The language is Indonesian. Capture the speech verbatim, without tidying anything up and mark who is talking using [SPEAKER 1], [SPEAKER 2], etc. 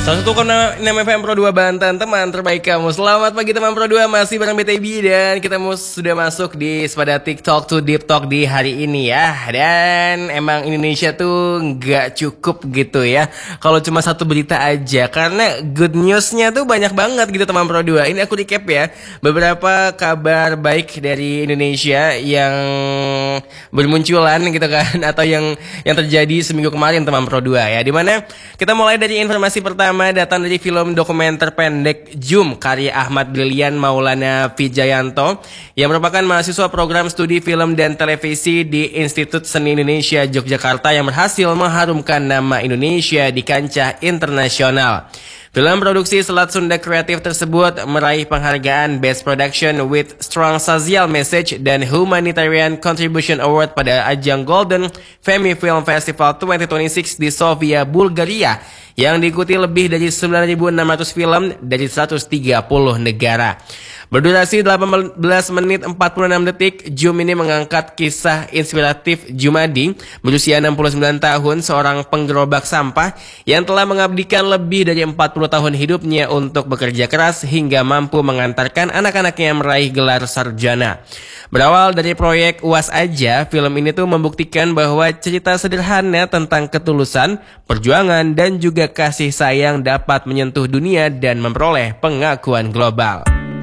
[SPEAKER 1] satu koma enam F M Pro dua Banten, teman terbaik kamu. Selamat pagi teman Pro dua, masih bareng B T B dan kita mus sudah masuk di Sepada TikTok to Deep Talk di hari ini ya. Dan emang Indonesia tuh nggak cukup gitu ya kalau cuma satu berita aja, karena good newsnya tuh banyak banget gitu teman Pro dua. Ini aku recap ya beberapa kabar baik dari Indonesia yang bermunculan gitu kan, atau yang yang terjadi seminggu kemarin teman Pro dua ya. Dimana kita mulai dari informasi pertama datang dari film dokumenter pendek Jum karya Ahmad Brilian Maulana Vijayanto yang merupakan mahasiswa program studi film dan televisi di Institut Seni Indonesia Yogyakarta yang berhasil mengharumkan nama Indonesia di kancah internasional. Film produksi Selat Sunda Kreatif tersebut meraih penghargaan Best Production with Strong Social Message dan Humanitarian Contribution Award pada ajang Golden Femi Film Festival dua ribu dua puluh enam di Sofia, Bulgaria, yang diikuti lebih dari sembilan ribu enam ratus film dari seratus tiga puluh negara. Berdurasi delapan belas menit empat puluh enam detik, Jum ini mengangkat kisah inspiratif Jumadi, berusia enam puluh sembilan tahun, seorang penggerobak sampah yang telah mengabdikan lebih dari empat puluh tahun hidupnya untuk bekerja keras hingga mampu mengantarkan anak-anaknya meraih gelar sarjana. Berawal dari proyek U A S aja, film ini tuh membuktikan bahwa cerita sederhana tentang ketulusan, perjuangan, dan juga kasih sayang dapat menyentuh dunia dan memperoleh pengakuan global.